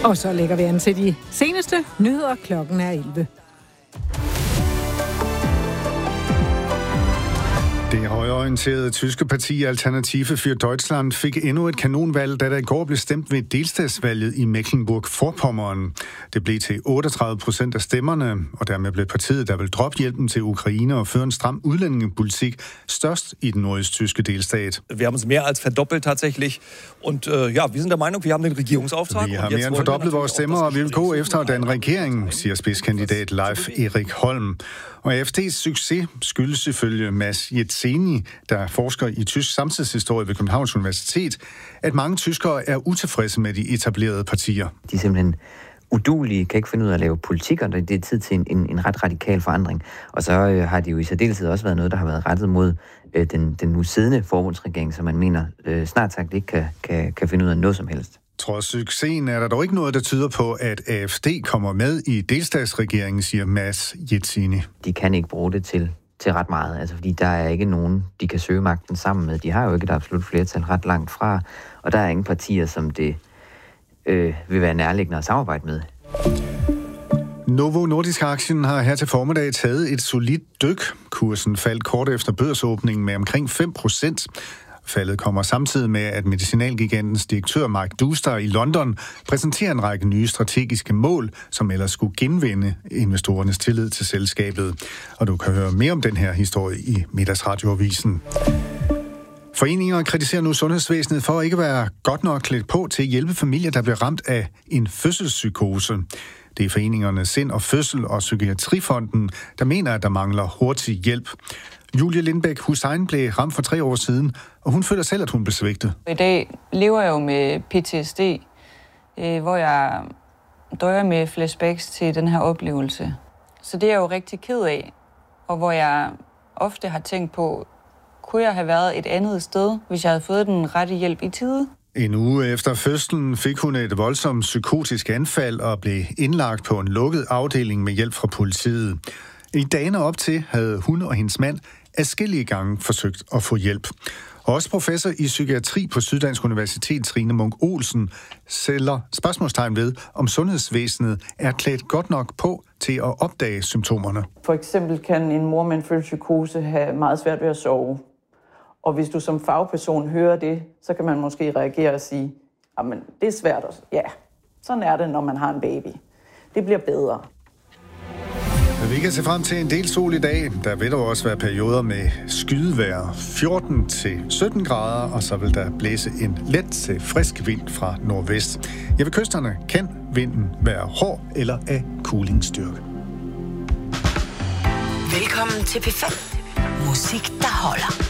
Og så lægger vi an til de seneste nyheder. Klokken er 11. Det højreorienterede tyske parti Alternative für Deutschland fik endnu et kanonvalg, da der i går blev stemt ved delstatsvalget i Mecklenburg-Vorpommern. Det blev til 38% af stemmerne, og dermed blev partiet, der vil droppe hjælpen til Ukraine og føre en stram udlændingepolitik, størst i den nordøsttyske delstat. Wir haben es mehr als verdoppelt tatsächlich. Und ja, wir sind der Meinung, wir haben den Regierungsauftrag. Vi har mere end fordoblet vores stemmer, og vi vil gå efter den regering, siger spidskandidat Leif Erik Holm. Og AfD's succes skyldes ifølge Mads Jetzeni, der forsker i tysk samtidshistorie ved Københavns Universitet, at mange tyskere er utilfredse med de etablerede partier. De er simpelthen uduelige, kan ikke finde ud af at lave politik, og det er tid til en ret radikal forandring. Og så har de jo i særdeleshed også været noget, der har været rettet mod den nu siddende forbundsregering, som man mener snart sagt ikke kan finde ud af noget som helst. Trods succesen er der dog ikke noget, der tyder på, at AfD kommer med i delstatsregeringen, siger Mads Jetzeni. De kan ikke bruge det til ret meget, altså fordi der er ikke nogen, de kan søge magten sammen med. De har jo ikke et absolut flertal ret langt fra, og der er ingen partier, som det vil være nærliggende at samarbejde med. Novo Nordisk-aktien har her til formiddag taget et solidt dyk. Kursen faldt kort efter børsåbningen med omkring 5%. Faldet kommer samtidig med, at medicinalgigantens direktør Mark Duster i London præsenterer en række nye strategiske mål, som ellers skulle genvinde investorernes tillid til selskabet. Og du kan høre mere om den her historie i Middagsradioavisen. Foreninger kritiserer nu sundhedsvæsenet for ikke at være godt nok klædt på til at hjælpe familier, der bliver ramt af en fødselspsykose. Det er foreningerne Sind og Fødsel og Psykiatrifonden, der mener, at der mangler hurtig hjælp. Julie Lindbæk Hussein blev ramt for 3 år siden, og hun føler selv, at hun blev svigtet. I dag lever jeg jo med PTSD, hvor jeg døjer med flashbacks til den her oplevelse. Så det er jeg jo rigtig ked af, og hvor jeg ofte har tænkt på, kunne jeg have været et andet sted, hvis jeg havde fået den rette hjælp i tide? En uge efter fødslen fik hun et voldsomt psykotisk anfald og blev indlagt på en lukket afdeling med hjælp fra politiet. I dagene op til havde hun og hendes mand adskillige gange forsøgt at få hjælp. Også professor i psykiatri på Syddansk Universitet, Trine Munk Olsen, sætter spørgsmålstegn ved, om sundhedsvæsenet er klædt godt nok på til at opdage symptomerne. For eksempel kan en mor med en følelsespsykose have meget svært ved at sove. Og hvis du som fagperson hører det, så kan man måske reagere og sige, jamen det er svært også. Ja, sådan er det, når man har en baby. Det bliver bedre. Vi kan se frem til en del sol i dag. Der vil der også være perioder med skydevejr 14-17 grader, og så vil der blæse en let til frisk vind fra nordvest. Ja, ved kysterne kan vinden være hård eller af kulingsstyrke. Velkommen til P5. Musik, der holder.